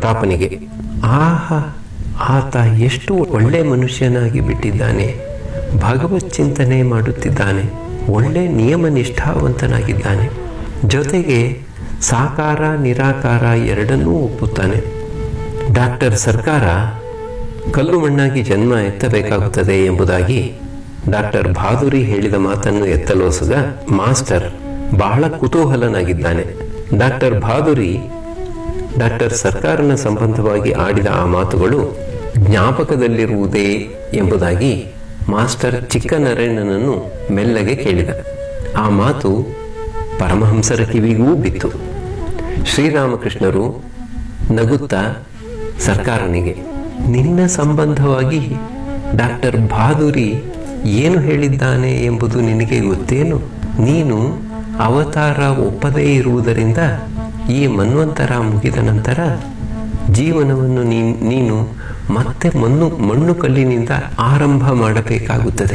ಪ್ರತಾಪನಿಗೆ. ಆಹಾ, ಆತ ಎಷ್ಟು ಒಳ್ಳೆ ಮನುಷ್ಯನಾಗಿ ಬಿಟ್ಟಿದ್ದಾನೆ. ಭಗವತ್ ಚಿಂತನೆ ಮಾಡುತ್ತಿದ್ದಾನೆ. ಒಳ್ಳೆ ನಿಯಮ ನಿಷ್ಠಾವಂತನಾಗಿದ್ದಾನೆ. ಜೊತೆಗೆ ಸಾಕಾರ ನಿರಾಕಾರ ಎರಡನ್ನೂ ಒಪ್ಪುತ್ತಾನೆ. ಡಾಕ್ಟರ್ ಸರ್ಕಾರ ಕಲ್ಲು ಮಣ್ಣಾಗಿ ಜನ್ಮ ಎತ್ತಬೇಕಾಗುತ್ತದೆ ಎಂಬುದಾಗಿ ಡಾಕ್ಟರ್ ಬಹಾದುರಿ ಹೇಳಿದ ಮಾತನ್ನು ಎತ್ತಲೋಸದ ಮಾಸ್ಟರ್ ಬಹಳ ಕುತೂಹಲನಾಗಿದ್ದಾನೆ. ಡಾಕ್ಟರ್ ಬಹಾದುರಿ ಡಾಕ್ಟರ್ ಸರ್ಕಾರನ ಸಂಬಂಧವಾಗಿ ಆಡಿದ ಆ ಮಾತುಗಳು ಜ್ಞಾಪಕದಲ್ಲಿರುವುದೇ ಎಂಬುದಾಗಿ ಮಾಸ್ಟರ್ ಚಿಕ್ಕನಾರಾಯಣನನ್ನು ಮೆಲ್ಲಗೆ ಕೇಳಿದ. ಆ ಮಾತು ಪರಮಹಂಸರ ಕಿವಿಗೂ ಬಿತ್ತು. ಶ್ರೀರಾಮಕೃಷ್ಣರು ನಗುತ್ತಾ ಸರ್ಕಾರನಿಗೆ, ನಿನ್ನ ಸಂಬಂಧವಾಗಿ ಡಾಕ್ಟರ್ ಬಹಾದುರಿ ಏನು ಹೇಳಿದ್ದಾನೆ ಎಂಬುದು ನಿನಗೆ ಗೊತ್ತೇನು? ನೀನು ಅವತಾರ ಒಪ್ಪದೇ ಇರುವುದರಿಂದ ಈ ಮನ್ವಂತರ ಮುಗಿದ ನಂತರ ಜೀವನವನ್ನು ನೀನು ಮತ್ತೆ ಮಣ್ಣು ಕಲ್ಲಿನಿಂದ ಆರಂಭ ಮಾಡಬೇಕಾಗುತ್ತದೆ.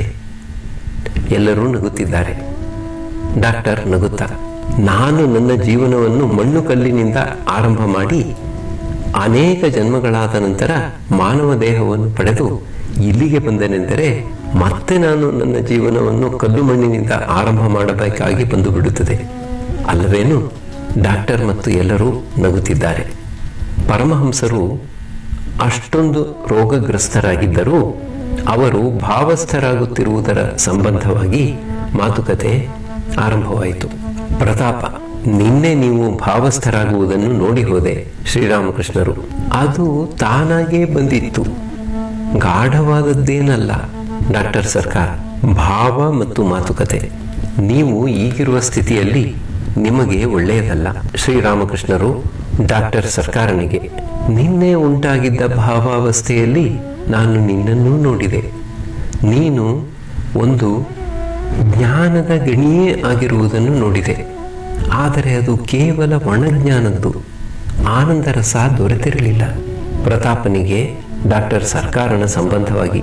ಎಲ್ಲರೂ ನಗುತ್ತಿದ್ದಾರೆ. ಡಾಕ್ಟರ್ ನಗುತ್ತಾ, ನಾನು ನನ್ನ ಜೀವನವನ್ನು ಮಣ್ಣು ಕಲ್ಲಿನಿಂದ ಆರಂಭ ಮಾಡಿ ಅನೇಕ ಜನ್ಮಗಳಾದ ನಂತರ ಮಾನವ ದೇಹವನ್ನು ಪಡೆದು ಇಲ್ಲಿಗೆ ಬಂದನೆಂದರೆ ಮತ್ತೆ ನಾನು ನನ್ನ ಜೀವನವನ್ನು ಕಲ್ಲು ಮಣ್ಣಿನಿಂದ ಆರಂಭ ಮಾಡಬೇಕಾಗಿ ಬಂದು ಬಿಡುತ್ತದೆ ಅಲ್ಲವೇನು? ಡಾಕ್ಟರ್ ಮತ್ತು ಎಲ್ಲರೂ ನಗುತ್ತಿದ್ದಾರೆ. ಪರಮಹಂಸರು ಅಷ್ಟೊಂದು ರೋಗಗ್ರಸ್ತರಾಗಿದ್ದರೂ ಅವರು ಭಾವಸ್ಥರಾಗುತ್ತಿರುವುದರ ಸಂಬಂಧವಾಗಿ ಮಾತುಕತೆ ಆರಂಭವಾಯಿತು. ಪ್ರತಾಪ, ನಿನ್ನೆ ನೀವು ಭಾವಸ್ಥರಾಗುವುದನ್ನು ನೋಡಿ ಹೋದೆ ಶ್ರೀರಾಮಕೃಷ್ಣರು. ಅದು ತಾನಾಗೇ ಬಂದಿತ್ತು, ಗಾಢವಾದದ್ದೇನಲ್ಲ. ಡಾಕ್ಟರ್ ಸರ್ಕಾರ, ಭಾವ ಮತ್ತು ಮಾತುಕತೆ ನೀವು ಈಗಿರುವ ಸ್ಥಿತಿಯಲ್ಲಿ ನಿಮಗೆ ಒಳ್ಳೆಯದಲ್ಲ. ಶ್ರೀರಾಮಕೃಷ್ಣರು ಡಾಕ್ಟರ್ ಸರ್ಕಾರನಿಗೆ, ನಿನ್ನೆ ಉಂಟಾಗಿದ್ದ ಭಾವಾವಸ್ಥೆಯಲ್ಲಿ ನಾನು ನಿನ್ನನ್ನು ನೋಡಿದೆ. ನೀನು ಒಂದು ಜ್ಞಾನದ ಗಣಿಯೇ ಆಗಿರುವುದನ್ನು ನೋಡಿದೆ. ಆದರೆ ಅದು ಕೇವಲ ಒಣಜ್ಞಾನದ್ದು, ಆನಂದ ರಸ ದೊರೆತಿರಲಿಲ್ಲ. ಪ್ರತಾಪನಿಗೆ ಡಾಕ್ಟರ್ ಸರ್ಕಾರನ ಸಂಬಂಧವಾಗಿ,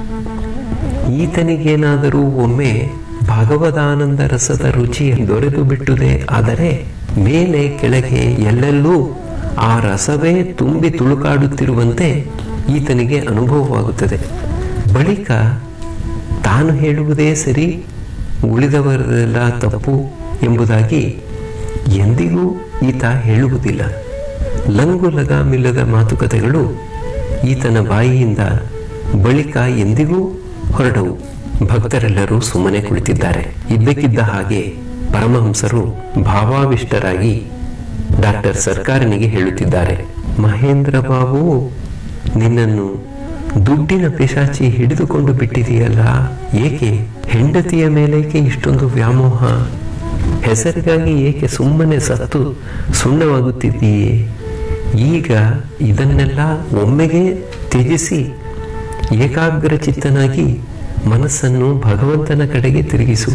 ಈತನಿಗೇನಾದರೂ ಒಮ್ಮೆ ಭಗವದಾನಂದ ರಸದ ರುಚಿ ದೊರೆತು ಬಿಟ್ಟುದೇ ಆದರೆ ಮೇಲೆ ಕೆಳಗೆ ಎಲ್ಲೆಲ್ಲೂ ಆ ರಸವೇ ತುಂಬಿ ತುಳುಕಾಡುತ್ತಿರುವಂತೆ ಈತನಿಗೆ ಅನುಭವವಾಗುತ್ತದೆ. ಬಳಿಕ ತಾನು ಹೇಳುವುದೇ ಸರಿ, ಉಳಿದವರೆಲ್ಲ ತಪ್ಪು ಎಂಬುದಾಗಿ ಎಂದಿಗೂ ಈತ ಹೇಳುವುದಿಲ್ಲ. ಲಂಗು ಲಗಾಮಿಲ್ಲದ ಮಾತುಕತೆಗಳು ಈತನ ಬಾಯಿಯಿಂದ ಬಳಿಕ ಎಂದಿಗೂ ಹೊರಡವು. ಭಕ್ತರೆಲ್ಲರೂ ಸುಮ್ಮನೆ ಕುಳಿತಿದ್ದಾರೆ. ಇದ್ದಕ್ಕಿದ್ದ ಹಾಗೆ ಪರಮಹಂಸರು ಭಾವಾವಿಷ್ಟರಾಗಿ ಡಾಕ್ಟರ್ ಸರ್ಕಾರನಿಗೆ ಹೇಳುತ್ತಿದ್ದಾರೆ, ಮಹೇಂದ್ರ ಬಾಬು, ನಿನ್ನನ್ನು ದುಡ್ಡಿನ ಪಿಶಾಚಿ ಹಿಡಿದುಕೊಂಡು ಬಿಟ್ಟಿದೆಯಲ್ಲ, ಏಕೆ? ಹೆಂಡತಿಯ ಮೇಲೇಕೆ ಇಷ್ಟೊಂದು ವ್ಯಾಮೋಹ? ಹೆಸರಿಗಾಗಿ ಏಕೆ ಸುಮ್ಮನೆ ಸತ್ತು ಸುಣ್ಣವಾಗುತ್ತಿದ್ದೀಯೇ? ಈಗ ಇದನ್ನೆಲ್ಲ ಒಮ್ಮೆಗೆ ತ್ಯಜಿಸಿ ಏಕಾಗ್ರ ಚಿತ್ತನಾಗಿ ಮನಸ್ಸನ್ನು ಭಗವಂತನ ಕಡೆಗೆ ತಿರುಗಿಸು.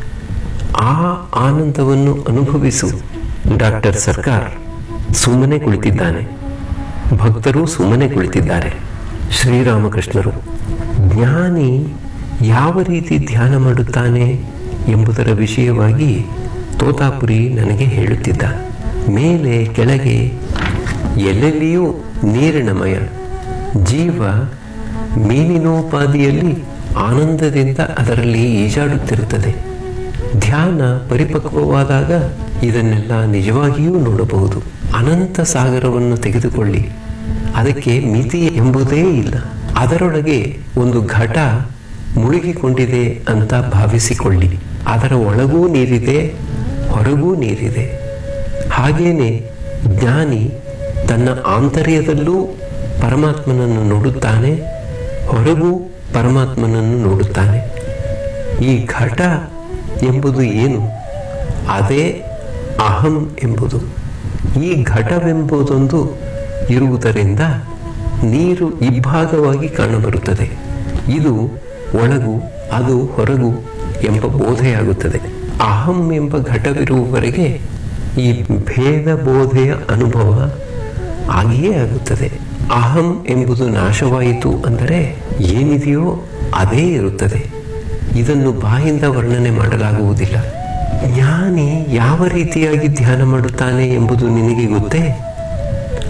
ಆ ಆನಂದವನ್ನು ಅನುಭವಿಸು. ಡಾಕ್ಟರ್ ಸರ್ಕಾರ್ ಸುಮ್ಮನೆ ಕುಳಿತಿದ್ದಾನೆ. ಭಕ್ತರು ಸುಮ್ಮನೆ ಕುಳಿತಿದ್ದಾರೆ. ಶ್ರೀರಾಮಕೃಷ್ಣರು, ಜ್ಞಾನಿ ಯಾವ ರೀತಿ ಧ್ಯಾನ ಮಾಡುತ್ತಾನೆ ಎಂಬುದರ ವಿಷಯವಾಗಿ ತೋತಾಪುರಿ ನನಗೆ ಹೇಳುತ್ತಿದ್ದ. ಮೇಲೆ ಕೆಳಗೆ ಎಲ್ಲೆಲ್ಲಿಯೂ ನೀರಿನಮಯ. ಜೀವ ಮೀನಿನೋಪಾದಿಯಲ್ಲಿ ಆನಂದದಿಂದ ಅದರಲ್ಲಿ ಈಜಾಡುತ್ತಿರುತ್ತದೆ. ಧ್ಯಾನ ಪರಿಪಕ್ವವಾದಾಗ ಇದನ್ನೆಲ್ಲ ನಿಜವಾಗಿಯೂ ನೋಡಬಹುದು. ಅನಂತ ಸಾಗರವನ್ನು ತೆಗೆದುಕೊಳ್ಳಿ, ಅದಕ್ಕೆ ಮಿತಿ ಎಂಬುದೇ ಇಲ್ಲ. ಅದರೊಳಗೆ ಒಂದು ಘಟ ಮುಳುಗಿಕೊಂಡಿದೆ ಅಂತ ಭಾವಿಸಿಕೊಳ್ಳಿ. ಅದರ ಒಳಗೂ ನೀರಿದೆ, ಹೊರಗೂ ನೀರಿದೆ. ಹಾಗೇನೆ ಜ್ಞಾನಿ ತನ್ನ ಆಂತರ್ಯದಲ್ಲೂ ಪರಮಾತ್ಮನನ್ನು ನೋಡುತ್ತಾನೆ, ಹೊರಗೂ ಪರಮಾತ್ಮನನ್ನು ನೋಡುತ್ತಾನೆ. ಈ ಘಟ ಎಂಬುದು ಏನು? ಅದೇ ಅಹಂ ಎಂಬುದು. ಈ ಘಟವೆಂಬುದೊಂದು ಇರುವುದರಿಂದ ನೀರು ಇಬ್ಬಾಗವಾಗಿ ಕಾಣಬರುತ್ತದೆ. ಇದು ಒಳಗು, ಅದು ಹೊರಗು ಎಂಬ ಬೋಧೆಯಾಗುತ್ತದೆ. ಅಹಂ ಎಂಬ ಘಟವಿರುವವರೆಗೆ ಈ ಭೇದ ಬೋಧೆಯ ಅನುಭವ ಆಗಿಯೇ ಆಗುತ್ತದೆ. ಅಹಂ ಎಂಬುದು ನಾಶವಾಯಿತು ಅಂದರೆ ಏನಿದೆಯೋ ಅದೇ ಇರುತ್ತದೆ. ಇದನ್ನು ಬಾಯಿಂದ ವರ್ಣನೆ ಮಾಡಲಾಗುವುದಿಲ್ಲ. ಜ್ಞಾನಿ ಯಾವ ರೀತಿಯಾಗಿ ಧ್ಯಾನ ಮಾಡುತ್ತಾನೆ ಎಂಬುದು ನಿನಗೆ ಗೊತ್ತೇ?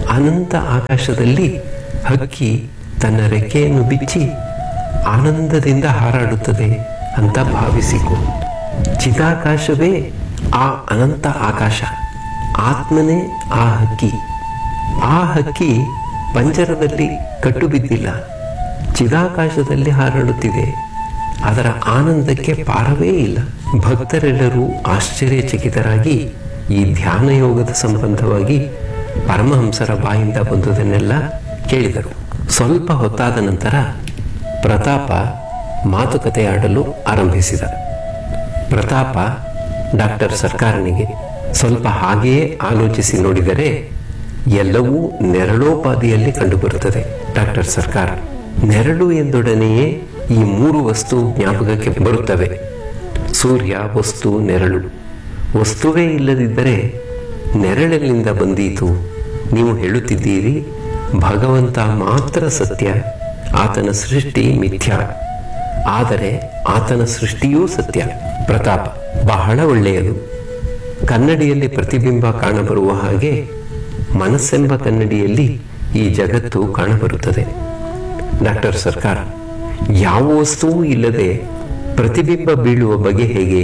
ಅನಂತ ಆಕಾಶದಲ್ಲಿ ಹಕ್ಕಿ ತನ್ನ ರೆಕ್ಕೆಯನ್ನು ಬಿಚ್ಚಿ ಆನಂದದಿಂದ ಹಾರಾಡುತ್ತದೆ ಅಂತ ಭಾವಿಸಿಕೊ. ಚಿದಾಕಾಶವೇ ಆ ಅನಂತ ಆಕಾಶ, ಆತ್ಮನೇ ಆ ಹಕ್ಕಿ. ಆ ಹಕ್ಕಿ ಪಂಜರದಲ್ಲಿ ಕಟ್ಟು ಬಿದ್ದಿಲ್ಲ, ಚಿದಾಕಾಶದಲ್ಲಿ ಹಾರಾಡುತ್ತಿದೆ. ಅದರ ಆನಂದಕ್ಕೆ ಪಾರವೇ ಇಲ್ಲ. ಭಕ್ತರೆಲ್ಲರೂ ಆಶ್ಚರ್ಯಚಕಿತರಾಗಿ ಈ ಧ್ಯಾನ ಯೋಗದ ಸಂಬಂಧವಾಗಿ ಪರಮಹಂಸರ ಬಾಯಿಂದ ಬಂದುದನ್ನೆಲ್ಲ ಕೇಳಿದರು. ಸ್ವಲ್ಪ ಹೊತ್ತಾದ ನಂತರ ಪ್ರತಾಪ ಮಾತುಕತೆ ಆಡಲು ಆರಂಭಿಸಿದ. ಪ್ರತಾಪ ಡಾಕ್ಟರ್ ಸರ್ಕಾರನಿಗೆ, ಸ್ವಲ್ಪ ಹಾಗೆಯೇ ಆಲೋಚಿಸಿ ನೋಡಿದರೆ ಎಲ್ಲವೂ ನೆರಳೋಪಾದಿಯಲ್ಲಿ ಕಂಡುಬರುತ್ತದೆ ಡಾಕ್ಟರ್ ಸರ್ಕಾರ. ನೆರಳು ಎಂದೊಡನೆಯೇ ಈ 3 ವಸ್ತು ಜ್ಞಾಪಕಕ್ಕೆ ಬರುತ್ತವೆ: ಸೂರ್ಯ, ವಸ್ತು, ನೆರಳು. ವಸ್ತುವೇ ಇಲ್ಲದಿದ್ದರೆ ನೆರಳಿನಿಂದ ಬಂದೀತು. ನೀವು ಹೇಳುತ್ತಿದ್ದೀರಿ ಭಗವಂತ ಮಾತ್ರ ಸತ್ಯ, ಆತನ ಸೃಷ್ಟಿ ಮಿಥ್ಯ. ಆದರೆ ಆತನ ಸೃಷ್ಟಿಯೂ ಸತ್ಯ. ಪ್ರತಾಪ: ಬಹಳ ಒಳ್ಳೆಯದು. ಕನ್ನಡಿಯಲ್ಲಿ ಪ್ರತಿಬಿಂಬ ಕಾಣಬರುವ ಹಾಗೆ ಮನಸ್ಸೆಂಬ ಕನ್ನಡಿಯಲ್ಲಿ ಈ ಜಗತ್ತು ಕಾಣಬರುತ್ತದೆ. ಡಾಕ್ಟರ್ ಸರ್ಕಾರ: ಯಾವ ವಸ್ತುವೂ ಇಲ್ಲದೆ ಪ್ರತಿಬಿಂಬ ಬೀಳುವ ಬಗೆ ಹೇಗೆ?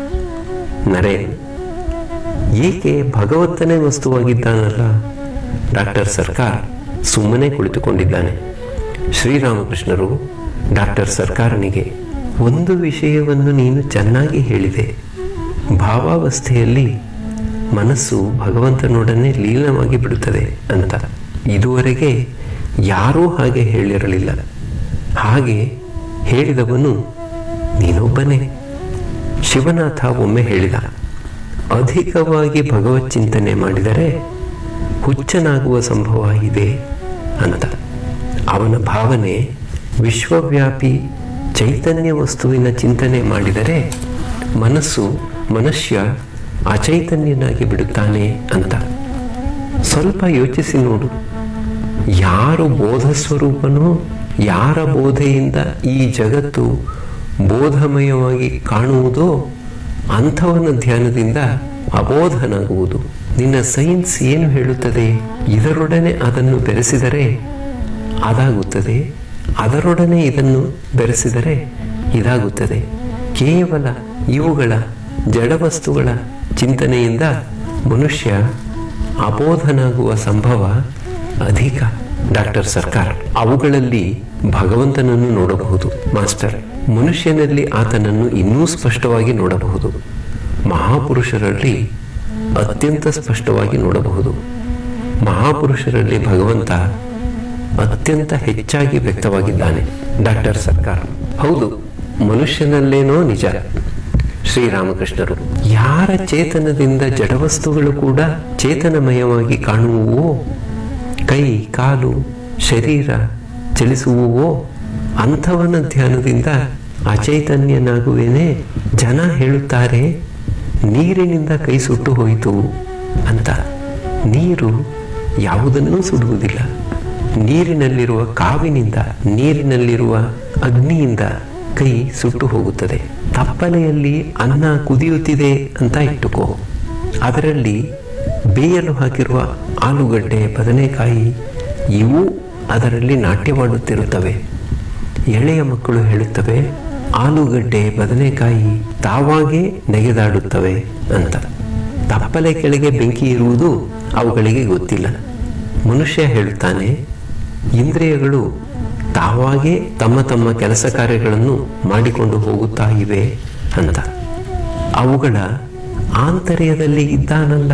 ನರೇನ್: ಏಕೆ, ಭಗವಂತನೇ ವಸ್ತುವಾಗಿದ್ದಾನಲ್ಲ. ಡಾಕ್ಟರ್ ಸರ್ಕಾರ್ ಸುಮ್ಮನೆ ಕುಳಿತುಕೊಂಡಿದ್ದಾನೆ. ಶ್ರೀರಾಮಕೃಷ್ಣರು ಡಾಕ್ಟರ್ ಸರ್ಕಾರನಿಗೆ, ಒಂದು ವಿಷಯವನ್ನು ನೀನು ಚೆನ್ನಾಗಿ ಹೇಳಿದೆ. ಭಾವಾವಸ್ಥೆಯಲ್ಲಿ ಮನಸ್ಸು ಭಗವಂತನೊಡನೆ ಲೀನವಾಗಿ ಬಿಡುತ್ತದೆ ಅಂತ. ಇದುವರೆಗೆ ಯಾರೂ ಹಾಗೆ ಹೇಳಿರಲಿಲ್ಲ. ಹಾಗೆ ಹೇಳಿದವನು ನೀನೊಬ್ಬನೇ. ಶಿವನಾಥ ಒಮ್ಮೆ ಹೇಳಿದ, ಅಧಿಕವಾಗಿ ಭಗವತ್ ಚಿಂತನೆ ಮಾಡಿದರೆ ಹುಚ್ಚನಾಗುವ ಸಂಭವ ಇದೆ ಅಂತ. ಅವನ ಭಾವನೆ ವಿಶ್ವವ್ಯಾಪಿ ಚೈತನ್ಯ ವಸ್ತುವಿನ ಚಿಂತನೆ ಮಾಡಿದರೆ ಮನುಷ್ಯ ಅಚೈತನ್ಯನಾಗಿ ಬಿಡುತ್ತಾನೆ ಅಂತ. ಸ್ವಲ್ಪ ಯೋಚಿಸಿ ನೋಡು. ಯಾರು ಬೋಧ ಸ್ವರೂಪನೋ, ಯಾರ ಬೋಧೆಯಿಂದ ಈ ಜಗತ್ತು ಬೋಧಮಯವಾಗಿ ಕಾಣುವುದೋ ಅಂಥವನ ಧ್ಯಾನದಿಂದ ಅಬೋಧನಾಗುವುದು. ನಿನ್ನ ಸೈನ್ಸ್ ಏನು ಹೇಳುತ್ತದೆ? ಇದರೊಡನೆ ಅದನ್ನು ಬೆರೆಸಿದರೆ ಅದಾಗುತ್ತದೆ, ಅದರೊಡನೆ ಇದನ್ನು ಬೆರೆಸಿದರೆ ಇದಾಗುತ್ತದೆ. ಕೇವಲ ಇವುಗಳ ಜಡವಸ್ತುಗಳ ಚಿಂತನೆಯಿಂದ ಮನುಷ್ಯ ಅಬೋಧನಾಗುವ ಸಂಭವ ಅಧಿಕ. ಡಾಕ್ಟರ್ ಸರ್ಕಾರ್: ಅವುಗಳಲ್ಲಿ ಭಗವಂತನನ್ನು ನೋಡಬಹುದು ಮಾಸ್ಟರ್. ಮನುಷ್ಯನಲ್ಲಿ ಆತನನ್ನು ಇನ್ನೂ ಸ್ಪಷ್ಟವಾಗಿ ನೋಡಬಹುದು. ಮಹಾಪುರುಷರಲ್ಲಿ ಅತ್ಯಂತ ಸ್ಪಷ್ಟವಾಗಿ ನೋಡಬಹುದು. ಮಹಾಪುರುಷರಲ್ಲಿ ಭಗವಂತ ಅತ್ಯಂತ ಹೆಚ್ಚಾಗಿ ವ್ಯಕ್ತವಾಗಿದ್ದಾನೆ. ಡಾಕ್ಟರ್ ಸರ್ಕಾರ್: ಹೌದು, ಮನುಷ್ಯನಲ್ಲೇನೋ ನಿಜ. ಶ್ರೀರಾಮಕೃಷ್ಣರು: ಯಾರ ಚೇತನದಿಂದ ಜಡವಸ್ತುಗಳು ಕೂಡ ಚೇತನಮಯವಾಗಿ ಕಾಣುವುವೋ, ಕೈ, ಕಾಲು, ಶರೀರ ಚಲಿಸುವುವೋ ಅಂಥವನ ಧ್ಯಾನದಿಂದ ಅಚೈತನ್ಯನಾಗುವೇನೆ. ಜನ ಹೇಳುತ್ತಾರೆ ನೀರಿನಿಂದ ಕೈ ಸುಟ್ಟು ಹೋಯಿತು ಅಂತ. ನೀರು ಯಾವುದನ್ನೂ ಸುಡುವುದಿಲ್ಲ. ನೀರಿನಲ್ಲಿರುವ ಕಾವಿನಿಂದ, ನೀರಿನಲ್ಲಿರುವ ಅಗ್ನಿಯಿಂದ ಕೈ ಸುಟ್ಟು ಹೋಗುತ್ತದೆ. ತಪ್ಪಲೆಯಲ್ಲಿ ಅನ್ನ ಕುದಿಯುತ್ತಿದೆ ಅಂತ ಇಟ್ಟುಕೋ. ಅದರಲ್ಲಿ ಬೇಯಲು ಹಾಕಿರುವ ಆಲೂಗಡ್ಡೆ, ಬದನೆಕಾಯಿ ಇವು ಅದರಲ್ಲಿ ನಾಟ್ಯವಾಡುತ್ತಿರುತ್ತವೆ. ಎಳೆಯ ಮಕ್ಕಳು ಹೇಳುತ್ತವೆ, ಆಲೂಗಡ್ಡೆ, ಬದನೆಕಾಯಿ ತಾವಾಗೇ ನೆಗೆದಾಡುತ್ತವೆ ಅಂತ. ತಪ್ಪಲೆ ಕೆಳಗೆ ಬೆಂಕಿ ಇರುವುದು ಅವುಗಳಿಗೆ ಗೊತ್ತಿಲ್ಲ. ಮನುಷ್ಯ ಹೇಳುತ್ತಾನೆ, ಇಂದ್ರಿಯಗಳು ತಾವಾಗೇ ತಮ್ಮ ತಮ್ಮ ಕೆಲಸ ಕಾರ್ಯಗಳನ್ನು ಮಾಡಿಕೊಂಡು ಹೋಗುತ್ತಾ ಇವೆ ಅಂತ. ಅವುಗಳ ಆಂತರ್ಯದಲ್ಲಿ ಇದ್ದಾನಲ್ಲ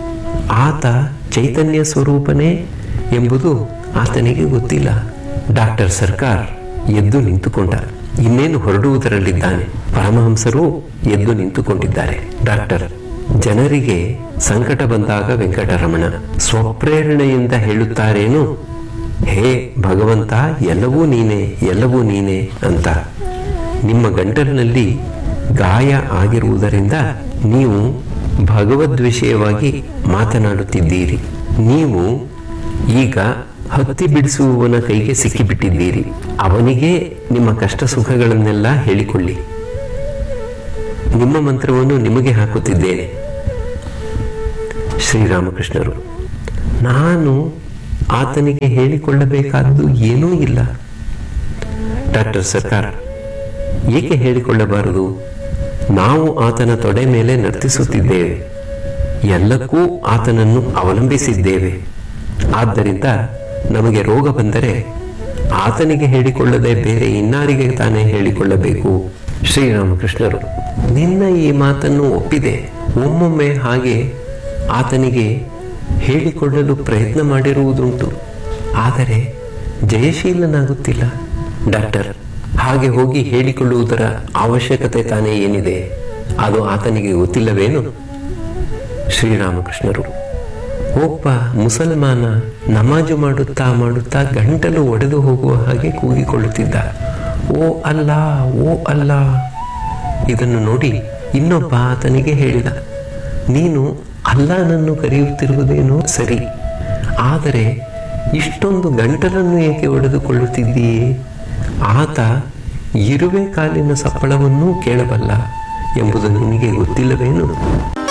ಆತ ಚೈತನ್ಯ ಸ್ವರೂಪನೇ ಎಂಬುದು ಆತನಿಗೆ ಗೊತ್ತಿಲ್ಲ. ಡಾಕ್ಟರ್ ಸರ್ಕಾರ್ ಎದ್ದು ನಿಂತುಕೊಂಡ. ಇನ್ನೇನು ಹೊರಡುವುದರಲ್ಲಿದ್ದಾನೆ. ಪರಮಹಂಸರು ಎದ್ದು ನಿಂತುಕೊಂಡಿದ್ದಾರೆ. ಡಾಕ್ಟರ್: ಜನರಿಗೆ ಸಂಕಟ ಬಂದಾಗ ವೆಂಕಟರಮಣ ಸ್ವಪ್ರೇರಣೆಯಿಂದ ಹೇಳುತ್ತಾರೇನು, ಹೇ ಭಗವಂತ, ಎಲ್ಲವೂ ನೀನೆ, ಎಲ್ಲವೂ ನೀನೆ ಅಂತ. ನಿಮ್ಮ ಗಂಟಲಿನಲ್ಲಿ ಗಾಯ ಆಗಿರುವುದರಿಂದ ನೀವು ಭಗವದ್ವಿಷಯವಾಗಿ ಮಾತನಾಡುತ್ತಿದ್ದೀರಿ. ನೀವು ಈಗ ಹತ್ತಿ ಬಿಡಿಸುವವನ ಕೈಗೆ ಸಿಕ್ಕಿಬಿಟ್ಟಿದ್ದೀರಿ. ಅವನಿಗೆ ನಿಮ್ಮ ಕಷ್ಟ ಸುಖಗಳನ್ನೆಲ್ಲ ಹೇಳಿಕೊಳ್ಳಿ. ನಿಮ್ಮ ಮಂತ್ರವನ್ನು ನಿಮಗೆ ಹಾಕುತ್ತಿದ್ದೇನೆ. ಶ್ರೀರಾಮಕೃಷ್ಣರು: ನಾನು ಆತನಿಗೆ ಹೇಳಿಕೊಳ್ಳಬೇಕಾದ್ದು ಏನೂ ಇಲ್ಲ. ಡಾಕ್ಟರ್ ಸರ್ಕಾರ, ಏಕೆ ಹೇಳಿಕೊಳ್ಳಬಾರದು? ನಾವು ಆತನ ತೊಡೆ ಮೇಲೆ ನರ್ತಿಸುತ್ತಿದ್ದೇವೆ, ಎಲ್ಲಕ್ಕೂ ಆತನನ್ನು ಅವಲಂಬಿಸಿದ್ದೇವೆ. ಆದ್ದರಿಂದ ನಮಗೆ ರೋಗ ಬಂದರೆ ಆತನಿಗೆ ಹೇಳಿಕೊಳ್ಳದೆ ಬೇರೆ ಇನ್ನಾರಿಗೆ ತಾನೇ ಹೇಳಿಕೊಳ್ಳಬೇಕು. ಶ್ರೀರಾಮಕೃಷ್ಣರು, ನಿನ್ನ ಈ ಮಾತನ್ನು ಒಪ್ಪಿದೆ. ಒಮ್ಮೊಮ್ಮೆ ಹಾಗೆ ಆತನಿಗೆ ಹೇಳಿಕೊಳ್ಳಲು ಪ್ರಯತ್ನ ಮಾಡಿರುವುದುಂಟು, ಆದರೆ ಜಯಶೀಲನಾಗುತ್ತಿಲ್ಲ. ಡಾಕ್ಟರ್, ಹಾಗೆ ಹೋಗಿ ಹೇಳಿಕೊಳ್ಳುವುದರ ಅವಶ್ಯಕತೆ ತಾನೇ ಏನಿದೆ? ಅದು ಆತನಿಗೆ ಗೊತ್ತಿಲ್ಲವೇನು? ಶ್ರೀರಾಮಕೃಷ್ಣರು, ಒಬ್ಬ ಮುಸಲ್ಮಾನ ನಮಾಜು ಮಾಡುತ್ತಾ ಗಂಟಲು ಒಡೆದು ಹೋಗುವ ಹಾಗೆ ಕೂಗಿಕೊಳ್ಳುತ್ತಿದ್ದ, ಓ ಅಲ್ಲಾ, ಓ ಅಲ್ಲಾ. ಇದನ್ನು ನೋಡಿ ಇನ್ನೊಬ್ಬ ಆತನಿಗೆ ಹೇಳಿದ, ನೀನು ಅಲ್ಲಾನನ್ನು ಕರೆಯುತ್ತಿರುವುದೇನೋ ಸರಿ, ಆದರೆ ಇಷ್ಟೊಂದು ಗಂಟಲನ್ನು ಏಕೆ ಒಡೆದುಕೊಳ್ಳುತ್ತಿದ್ದೀಯೇ? ಆತ ಇರುವೆ ಕಾಲಿನ ಸಪ್ಪಳವನ್ನೂ ಕೇಳಬಲ್ಲ ಎಂಬುದು ನಿನಗೆ ಗೊತ್ತಿಲ್ಲವೇನು?